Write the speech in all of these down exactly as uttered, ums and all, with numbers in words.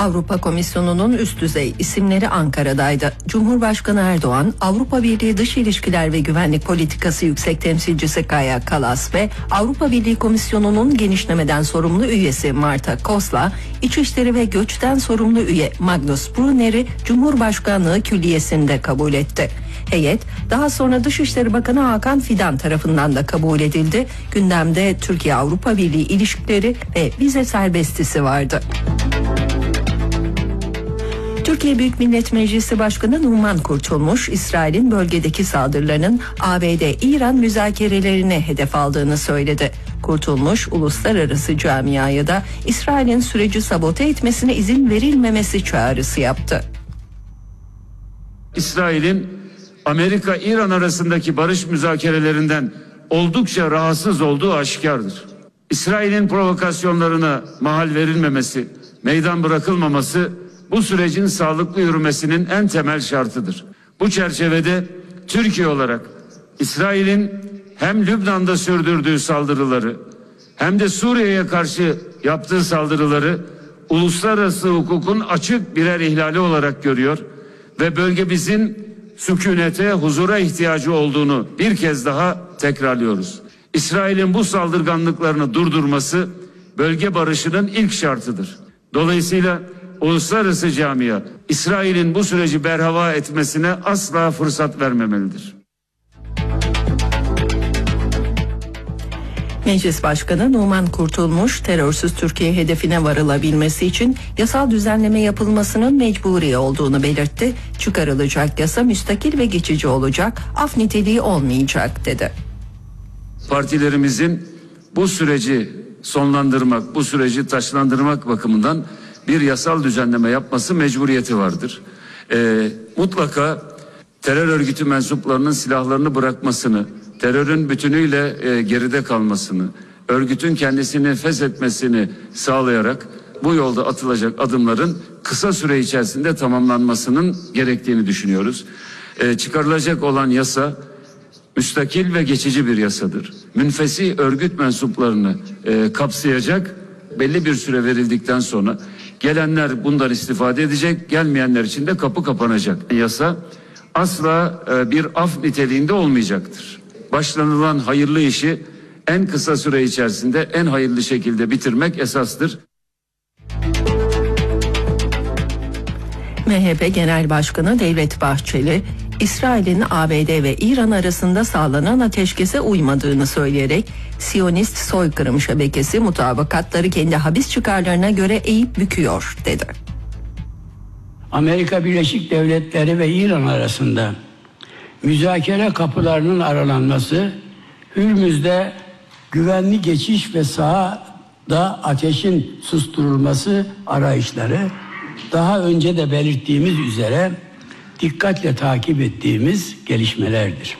Avrupa Komisyonu'nun üst düzey isimleri Ankara'daydı. Cumhurbaşkanı Erdoğan, Avrupa Birliği Dış İlişkiler ve Güvenlik Politikası Yüksek Temsilcisi Kaja Kallas ve Avrupa Birliği Komisyonu'nun genişlemeden sorumlu üyesi Marta Kos'la İçişleri ve Göç'ten sorumlu üye Magnus Brunner'i Cumhurbaşkanlığı Külliyesi'nde kabul etti. Heyet daha sonra Dışişleri Bakanı Hakan Fidan tarafından da kabul edildi. Gündemde Türkiye-Avrupa Birliği ilişkileri ve vize serbestisi vardı. Türkiye Büyük Millet Meclisi Başkanı Numan Kurtulmuş, İsrail'in bölgedeki saldırılarının A B D-İran müzakerelerine hedef aldığını söyledi. Kurtulmuş, uluslararası camiaya da İsrail'in süreci sabote etmesine izin verilmemesi çağrısı yaptı. İsrail'in Amerika-İran arasındaki barış müzakerelerinden oldukça rahatsız olduğu aşikardır. İsrail'in provokasyonlarına mahal verilmemesi, meydan bırakılmaması bu sürecin sağlıklı yürümesinin en temel şartıdır. Bu çerçevede Türkiye olarak İsrail'in hem Lübnan'da sürdürdüğü saldırıları hem de Suriye'ye karşı yaptığı saldırıları uluslararası hukukun açık birer ihlali olarak görüyor ve bölgemizin sükunete, huzura ihtiyacı olduğunu bir kez daha tekrarlıyoruz. İsrail'in bu saldırganlıklarını durdurması bölge barışının ilk şartıdır. Dolayısıyla uluslararası camia İsrail'in bu süreci berhava etmesine asla fırsat vermemelidir. Meclis Başkanı Numan Kurtulmuş, terörsüz Türkiye hedefine varılabilmesi için yasal düzenleme yapılmasının mecburi olduğunu belirtti. Çıkarılacak yasa müstakil ve geçici olacak, af niteliği olmayacak dedi. Partilerimizin bu süreci sonlandırmak, bu süreci taşlandırmak bakımından bir yasal düzenleme yapması mecburiyeti vardır. Ee, mutlaka terör örgütü mensuplarının silahlarını bırakmasını, terörün bütünüyle e, geride kalmasını, örgütün kendisini feshetmesini sağlayarak bu yolda atılacak adımların kısa süre içerisinde tamamlanmasının gerektiğini düşünüyoruz. E, çıkarılacak olan yasa müstakil ve geçici bir yasadır. Münfesi örgüt mensuplarını e, kapsayacak, belli bir süre verildikten sonra gelenler bundan istifade edecek, gelmeyenler için de kapı kapanacak. Yasa asla e, bir af niteliğinde olmayacaktır. Başlanılan hayırlı işi en kısa süre içerisinde en hayırlı şekilde bitirmek esastır. M H P Genel Başkanı Devlet Bahçeli, İsrail'in A B D ve İran arasında sağlanan ateşkese uymadığını söyleyerek Siyonist soykırım şebekesi mutabakatları kendi habis çıkarlarına göre eğip büküyor dedi. Amerika Birleşik Devletleri ve İran arasında müzakere kapılarının aralanması, Hürmüz'de güvenli geçiş ve sahada ateşin susturulması arayışları, daha önce de belirttiğimiz üzere dikkatle takip ettiğimiz gelişmelerdir.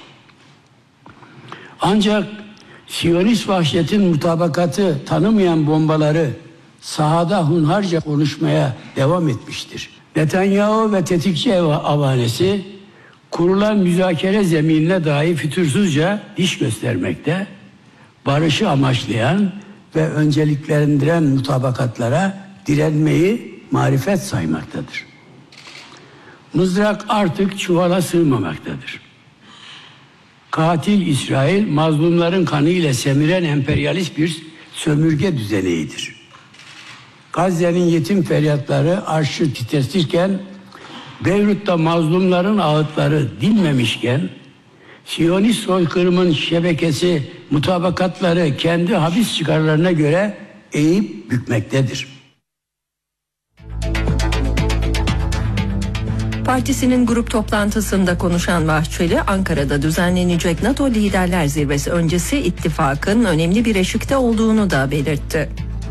Ancak Siyonist vahşetin mutabakatı tanımayan bombaları sahada hunharca konuşmaya devam etmiştir. Netanyahu ve tetikçi avanesi kurulan müzakere zeminine dahi fütursuzca diş göstermekte, barışı amaçlayan ve önceliklendiren mutabakatlara direnmeyi marifet saymaktadır. Mızrak artık çuvala sığmamaktadır. Katil İsrail, mazlumların kanıyla semiren emperyalist bir sömürge düzenidir. Gazze'nin yetim feryatları arşı titretirken, Beyrut'ta mazlumların ağıtları dinmemişken, Siyonist soykırımın şebekesi mutabakatları kendi habis çıkarlarına göre eğip bükmektedir. Partisinin grup toplantısında konuşan Bahçeli, Ankara'da düzenlenecek NATO Liderler Zirvesi öncesi ittifakın önemli bir eşikte olduğunu da belirtti.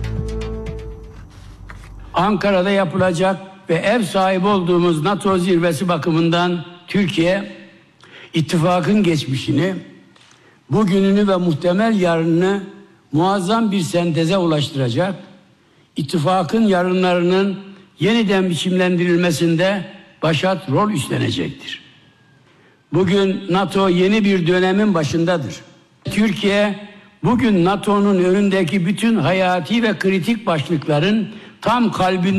Ankara'da yapılacak ve ev sahibi olduğumuz NATO zirvesi bakımından Türkiye, ittifakın geçmişini, bugününü ve muhtemel yarınını muazzam bir senteze ulaştıracak, ittifakın yarınlarının yeniden biçimlendirilmesinde başat rol üstlenecektir. Bugün NATO yeni bir dönemin başındadır. Türkiye, bugün NATO'nun önündeki bütün hayati ve kritik başlıkların tam kalbinde